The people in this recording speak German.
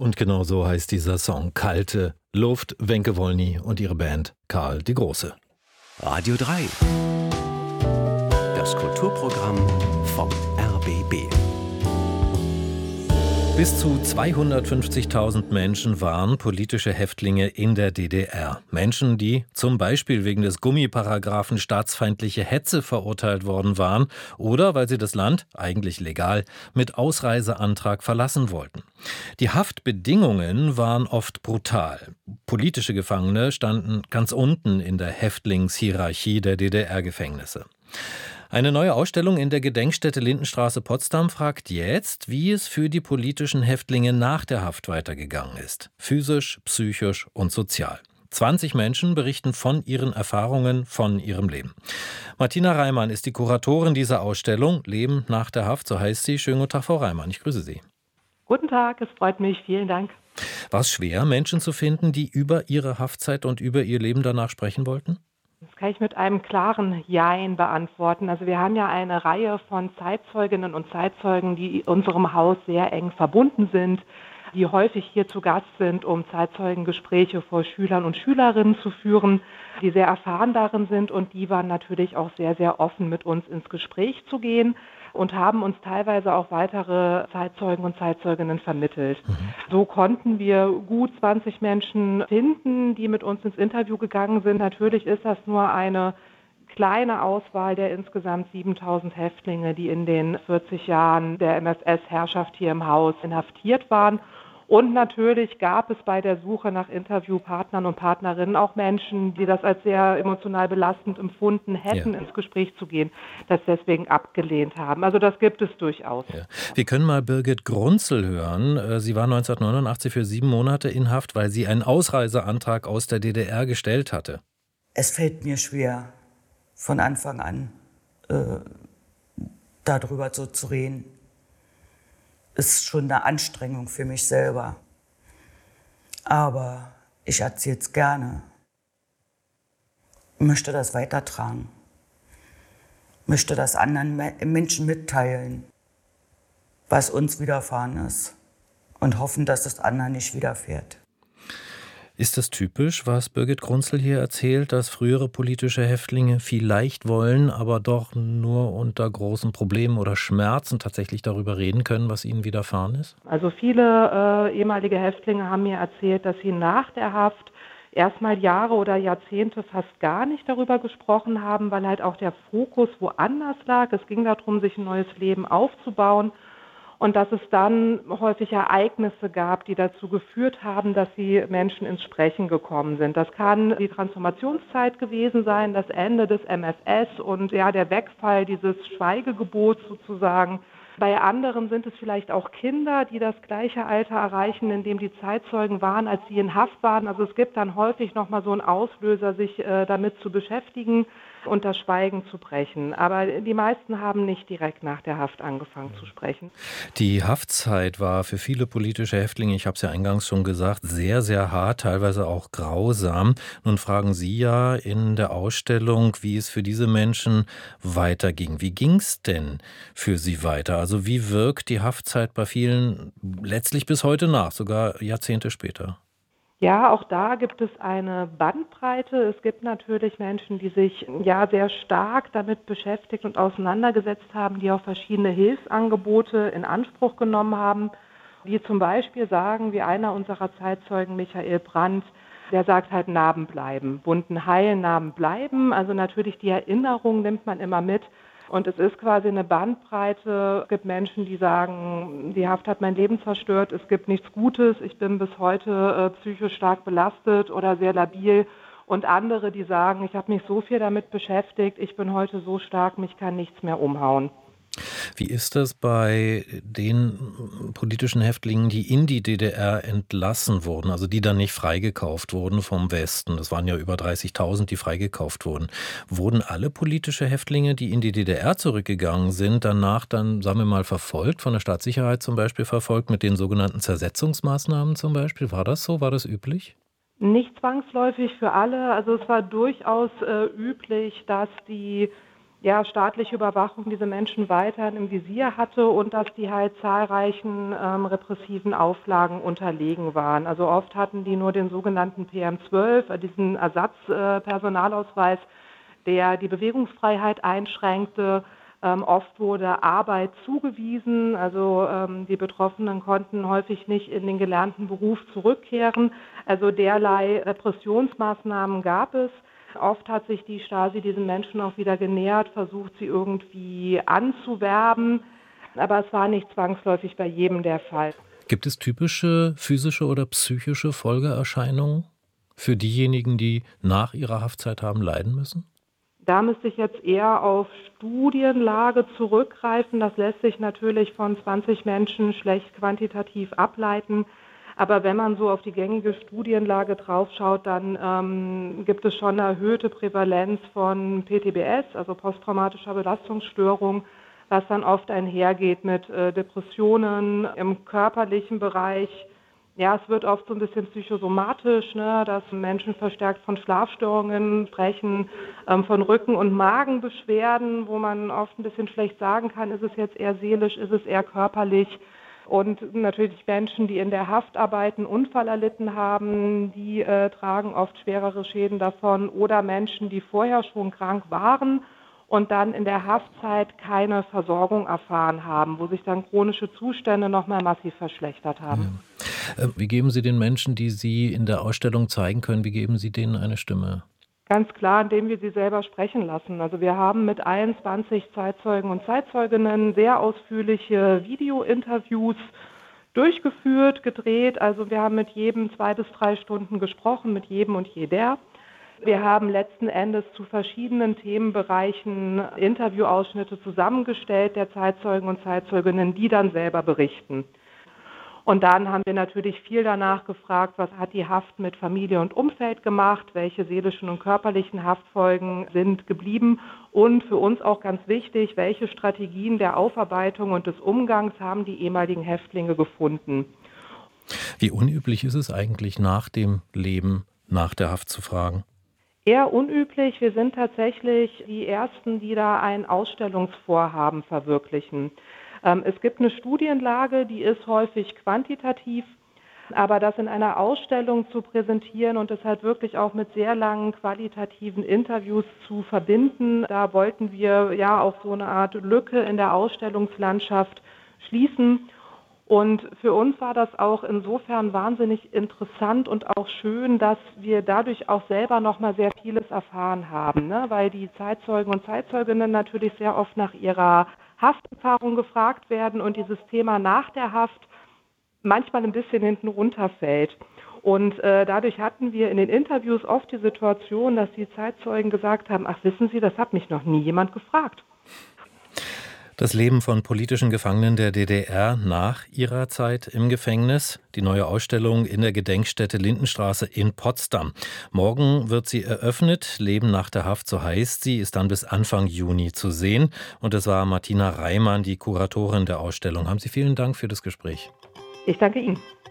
Und genau so heißt dieser Song. Kalte Luft, Wenke Wolny und ihre Band Karl die Große. Radio 3. Das Kulturprogramm vom RBB. Bis zu 250.000 Menschen waren politische Häftlinge in der DDR. Menschen, die zum Beispiel wegen des Gummiparagraphen staatsfeindliche Hetze verurteilt worden waren oder weil sie das Land, eigentlich legal, mit Ausreiseantrag verlassen wollten. Die Haftbedingungen waren oft brutal. Politische Gefangene standen ganz unten in der Häftlingshierarchie der DDR-Gefängnisse. Eine neue Ausstellung in der Gedenkstätte Lindenstraße Potsdam fragt jetzt, wie es für die politischen Häftlinge nach der Haft weitergegangen ist. Physisch, psychisch und sozial. 20 Menschen berichten von ihren Erfahrungen, von ihrem Leben. Martina Reimann ist die Kuratorin dieser Ausstellung. Leben nach der Haft, so heißt sie. Schönen guten Tag, Frau Reimann. Ich grüße Sie. Guten Tag, es freut mich. Vielen Dank. War es schwer, Menschen zu finden, die über ihre Haftzeit und über ihr Leben danach sprechen wollten? Das kann ich mit einem klaren Jein beantworten. Also wir haben ja eine Reihe von Zeitzeuginnen und Zeitzeugen, die unserem Haus sehr eng verbunden sind, die häufig hier zu Gast sind, um Zeitzeugengespräche vor Schülern und Schülerinnen zu führen, die sehr erfahren darin sind, und die waren natürlich auch sehr, sehr offen, mit uns ins Gespräch zu gehen und haben uns teilweise auch weitere Zeitzeugen und Zeitzeuginnen vermittelt. So konnten wir gut 20 Menschen finden, die mit uns ins Interview gegangen sind. Natürlich ist das nur eine kleine Auswahl der insgesamt 7.000 Häftlinge, die in den 40 Jahren der MFS-Herrschaft hier im Haus inhaftiert waren. Und natürlich gab es bei der Suche nach Interviewpartnern und Partnerinnen auch Menschen, die das als sehr emotional belastend empfunden hätten, ins Gespräch zu gehen, das deswegen abgelehnt haben. Also das gibt es durchaus. Ja. Wir können mal Birgit Grunzel hören. Sie war 1989 für 7 Monate in Haft, weil sie einen Ausreiseantrag aus der DDR gestellt hatte. Es fällt mir schwer, von Anfang an darüber so zu reden. Ist schon eine Anstrengung für mich selber. Aber ich erzähle es gerne. Ich möchte das weitertragen. Ich möchte das anderen Menschen mitteilen, was uns widerfahren ist. Und hoffen, dass es anderen nicht widerfährt. Ist das typisch, was Birgit Grunzel hier erzählt, dass frühere politische Häftlinge vielleicht wollen, aber doch nur unter großen Problemen oder Schmerzen tatsächlich darüber reden können, was ihnen widerfahren ist? Also viele ehemalige Häftlinge haben mir erzählt, dass sie nach der Haft erstmal Jahre oder Jahrzehnte fast gar nicht darüber gesprochen haben, weil halt auch der Fokus woanders lag. Es ging darum, sich ein neues Leben aufzubauen. Und dass es dann häufig Ereignisse gab, die dazu geführt haben, dass die Menschen ins Sprechen gekommen sind. Das kann die Transformationszeit gewesen sein, das Ende des MFS und der Wegfall dieses Schweigegebots sozusagen. Bei anderen sind es vielleicht auch Kinder, die das gleiche Alter erreichen, in dem die Zeitzeugen waren, als sie in Haft waren. Also es gibt dann häufig nochmal so einen Auslöser, sich damit zu beschäftigen und das Schweigen zu brechen. Aber die meisten haben nicht direkt nach der Haft angefangen zu sprechen. Die Haftzeit war für viele politische Häftlinge, ich habe es ja eingangs schon gesagt, sehr, sehr hart, teilweise auch grausam. Nun fragen Sie ja in der Ausstellung, wie es für diese Menschen weiterging. Wie ging es denn für Sie weiter? Also wie wirkt die Haftzeit bei vielen letztlich bis heute nach, sogar Jahrzehnte später? Ja, auch da gibt es eine Bandbreite. Es gibt natürlich Menschen, die sich sehr stark damit beschäftigt und auseinandergesetzt haben, die auch verschiedene Hilfsangebote in Anspruch genommen haben, die zum Beispiel sagen, wie einer unserer Zeitzeugen, Michael Brandt, der sagt halt Narben bleiben, Wunden heilen, Narben bleiben. Also natürlich die Erinnerung nimmt man immer mit. Und es ist quasi eine Bandbreite. Es gibt Menschen, die sagen, die Haft hat mein Leben zerstört, es gibt nichts Gutes, ich bin bis heute psychisch stark belastet oder sehr labil. Und andere, die sagen, ich habe mich so viel damit beschäftigt, ich bin heute so stark, mich kann nichts mehr umhauen. Wie ist das bei den politischen Häftlingen, die in die DDR entlassen wurden, also die dann nicht freigekauft wurden vom Westen? Das waren ja über 30.000, die freigekauft wurden. Wurden alle politische Häftlinge, die in die DDR zurückgegangen sind, danach dann, sagen wir mal, verfolgt, von der Staatssicherheit zum Beispiel verfolgt, mit den sogenannten Zersetzungsmaßnahmen zum Beispiel? War das so? War das üblich? Nicht zwangsläufig für alle. Also es war durchaus üblich, dass die staatliche Überwachung diese Menschen weiterhin im Visier hatte und dass die halt zahlreichen repressiven Auflagen unterlegen waren. Also oft hatten die nur den sogenannten PM12, diesen Ersatzpersonalausweis, der die Bewegungsfreiheit einschränkte. Oft wurde Arbeit zugewiesen, also die Betroffenen konnten häufig nicht in den gelernten Beruf zurückkehren. Also derlei Repressionsmaßnahmen gab es. Oft hat sich die Stasi diesen Menschen auch wieder genähert, versucht sie irgendwie anzuwerben, aber es war nicht zwangsläufig bei jedem der Fall. Gibt es typische physische oder psychische Folgeerscheinungen für diejenigen, die nach ihrer Haftzeit haben leiden müssen? Da müsste ich jetzt eher auf Studienlage zurückgreifen. Das lässt sich natürlich von 20 Menschen schlecht quantitativ ableiten. Aber wenn man so auf die gängige Studienlage draufschaut, dann gibt es schon eine erhöhte Prävalenz von PTBS, also posttraumatischer Belastungsstörung, was dann oft einhergeht mit Depressionen im körperlichen Bereich. Ja, es wird oft so ein bisschen psychosomatisch, ne, dass Menschen verstärkt von Schlafstörungen sprechen, von Rücken- und Magenbeschwerden, wo man oft ein bisschen schlecht sagen kann, ist es jetzt eher seelisch, ist es eher körperlich. Und natürlich Menschen, die in der Haft arbeiten, Unfall erlitten haben, die tragen oft schwerere Schäden davon. Oder Menschen, die vorher schon krank waren und dann in der Haftzeit keine Versorgung erfahren haben, wo sich dann chronische Zustände nochmal massiv verschlechtert haben. Ja. Wie geben Sie den Menschen, die Sie in der Ausstellung zeigen können, wie geben Sie denen eine Stimme? Ganz klar, indem wir sie selber sprechen lassen. Also wir haben mit 21 Zeitzeugen und Zeitzeuginnen sehr ausführliche Video-Interviews durchgeführt, gedreht. Also wir haben mit jedem 2 bis 3 Stunden gesprochen, mit jedem und jeder. Wir haben letzten Endes zu verschiedenen Themenbereichen Interviewausschnitte zusammengestellt der Zeitzeugen und Zeitzeuginnen, die dann selber berichten. Und dann haben wir natürlich viel danach gefragt, was hat die Haft mit Familie und Umfeld gemacht, welche seelischen und körperlichen Haftfolgen sind geblieben und für uns auch ganz wichtig, welche Strategien der Aufarbeitung und des Umgangs haben die ehemaligen Häftlinge gefunden. Wie unüblich ist es eigentlich, nach dem Leben, nach der Haft zu fragen? Eher unüblich. Wir sind tatsächlich die Ersten, die da ein Ausstellungsvorhaben verwirklichen. Es gibt eine Studienlage, die ist häufig quantitativ, aber das in einer Ausstellung zu präsentieren und das halt wirklich auch mit sehr langen qualitativen Interviews zu verbinden, da wollten wir ja auch so eine Art Lücke in der Ausstellungslandschaft schließen. Und für uns war das auch insofern wahnsinnig interessant und auch schön, dass wir dadurch auch selber nochmal sehr vieles erfahren haben, ne? Weil die Zeitzeugen und Zeitzeuginnen natürlich sehr oft nach ihrer Hafterfahrung gefragt werden und dieses Thema nach der Haft manchmal ein bisschen hinten runterfällt. Und dadurch hatten wir in den Interviews oft die Situation, dass die Zeitzeugen gesagt haben, ach wissen Sie, das hat mich noch nie jemand gefragt. Das Leben von politischen Gefangenen der DDR nach ihrer Zeit im Gefängnis. Die neue Ausstellung in der Gedenkstätte Lindenstraße in Potsdam. Morgen wird sie eröffnet. Leben nach der Haft, so heißt sie, ist dann bis Anfang Juni zu sehen. Und es war Martina Reimann, die Kuratorin der Ausstellung. Haben Sie vielen Dank für das Gespräch. Ich danke Ihnen.